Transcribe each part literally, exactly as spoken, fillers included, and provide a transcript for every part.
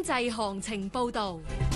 經濟行情報導。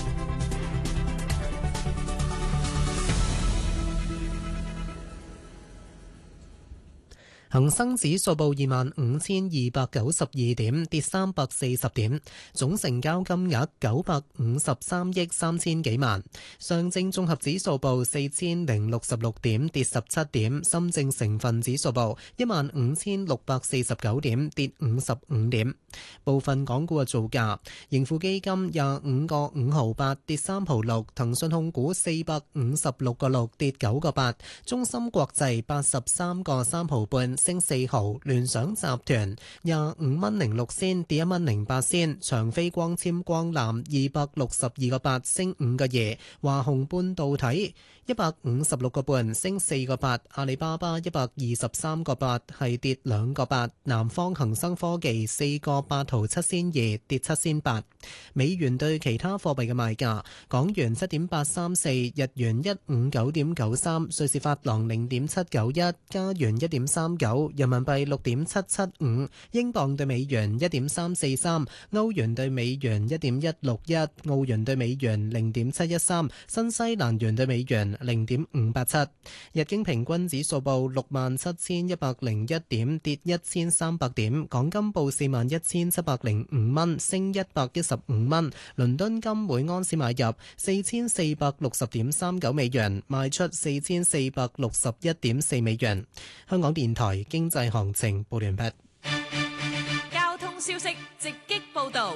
恒生指數報二萬五千二百九十二點，跌三百四十點，總成交金額九百五十三億三千幾萬。上證綜合指數報四千零六十六點，跌十七點。深證成分指數報一萬五千六百四十九點，跌五十五點。部分港股嘅造價：盈富基金廿五個五毫八，跌三毫六；騰訊控股四百五十六個六，跌九個八；中芯國際八十三個三毫半，升四毫；聯想集團廿五蚊零六仙，跌一蚊零八仙；長飛光纖光纜二百六十二個八，升五個二；華虹半導體一百五十六個半，升四個八；阿里巴巴一百二十三個八，係跌兩個八；南方恒生科技四個八毫七仙二，跌七仙八。美元對其他貨幣嘅賣價：港元七點八三四，日元一五九點九三，瑞士法郎零點七九一，加元一點三九，人民幣六點七七五，英鎊對美元一點三四三，歐元對美元一點一六一，澳元對美元零點七一三，新西蘭元對美元零點五八七。日經平均指數報六萬七千一百零一點，跌一千三百點。港金報四萬一千七百零五蚊，升一百一十五蚊。倫敦金每盎司買入四千四百六十點三九美元，賣出四千四百六十一點四美元。香港電台經濟行情報完畢。 交通消息直擊報導。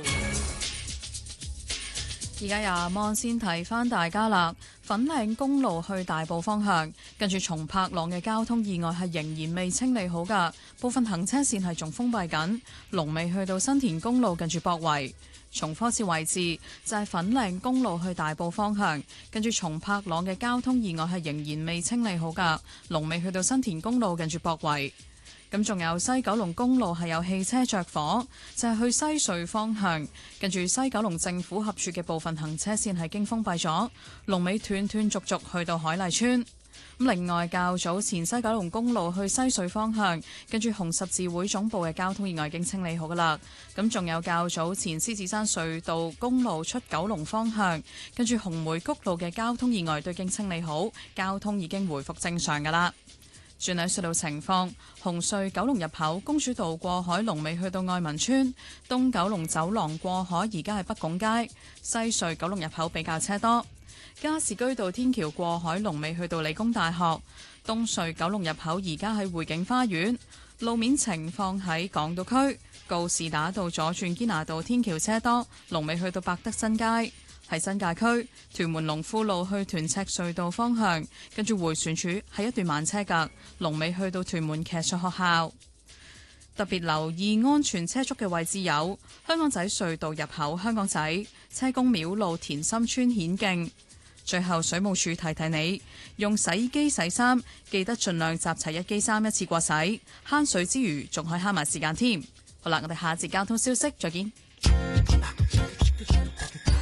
而家由阿望先提翻大家啦，粉嶺公路去大埔方向，跟住松柏塱嘅交通意外係仍然未清理好噶，部分行車線係仲封閉緊。龍尾去到新田公路近住博圍。重複次位置就係粉嶺公路去大埔方向，跟住松柏塱嘅交通意外係仍然未清理好噶，龍尾去到新田公路近住博圍。咁仲有西九龍公路係有汽車着火，就係去西隧方向，跟住西九龍政府合署嘅部分行車線係經封閉咗，龍尾斷斷續續去到海麗村。咁另外較早前西九龍公路去西隧方向，跟住紅十字會總部嘅交通意外已經清理好噶啦。咁仲有較早前獅子山隧道公路出九龍方向，跟住紅梅谷路嘅交通意外都已經清理好，交通已經回復正常噶啦。轉喺隧道情況，紅隧九龍入口公主道過海龍尾去到愛民村，東九龍走廊過海而家係北拱街，西隧九龍入口比較車多。加士居道天橋過海龍尾去到理工大學，東隧九龍入口而家喺匯景花園。路面情況喺港島區，告士打道左轉堅拿道天橋車多，龍尾去到百德新街。喺新界區，屯門龍富路去屯赤隧道方向，跟住迴旋處係一段慢車格，龍尾去到屯門騎術學校。特別留意安全車速嘅位置有香港仔隧道入口、香港仔車公廟路、田心村顯徑。最後，水務署提提你，用洗衣機洗衫，記得盡量集齊一機衫一次過洗，慳水之餘仲可以慳埋時間添。好啦，我哋下一節交通消息再見。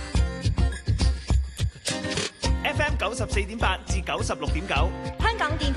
F M 九十四點八至九十六點九， 香港電台。